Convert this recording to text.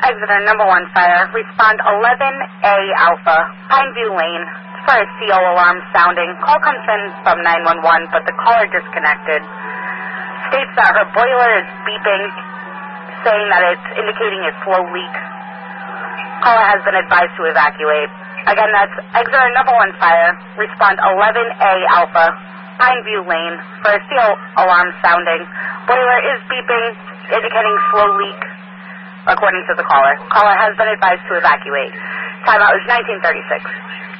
Exeter number 1 fire. Respond 11A Alpha, Pineview Lane. For a CO alarm sounding. Call comes in from 911, but the caller disconnected. States that her boiler is beeping, saying that it's indicating a slow leak. Caller has been advised to evacuate. Again, that's Exeter number 1 fire. Respond 11A Alpha, Pineview Lane. For a CO alarm sounding. Boiler is beeping, indicating slow leak, according to the caller. Caller has been advised to evacuate. Timeout is 1936.